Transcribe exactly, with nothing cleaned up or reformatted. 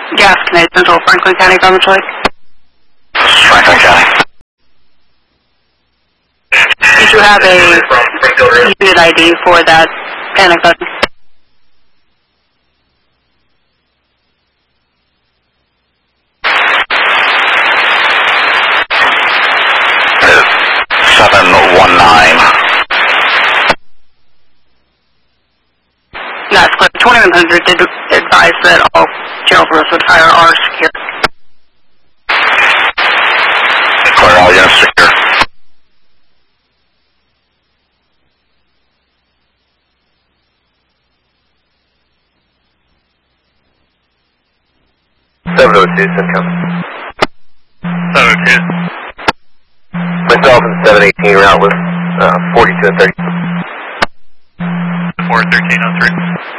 Gas Canadian Central, Franklin County, Coventry. Franklin County. Did you have a unit I D for that panic button? seven one nine. That's clear. twenty-one hundred did advise that all jail doors would fire are secure. Clear, all units secure. seven oh two, Simcoe. seven oh two. Myself and seven eighteen route with uh, forty-two and thirty. four thirteen oh three.